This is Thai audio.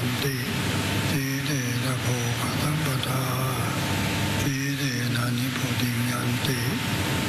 นติสีเดนะโภคสัมปทาสีเดนะนิพุติยันติ